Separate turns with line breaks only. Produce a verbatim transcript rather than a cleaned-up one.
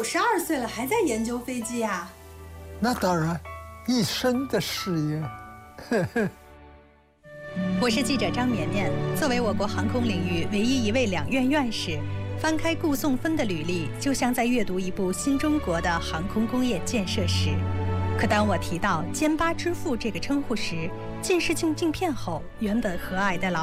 十二岁了，还在研究飞机啊？
那当然，一生的事业。
我是记者张绵绵。作为我国航空领域唯一一位两院院士，翻开顾颂芬的履历，就像在阅读一部新中国的航空工业建设史。可当我提到“歼八之父”这个称呼时，近视镜镜片后，原本和蔼的老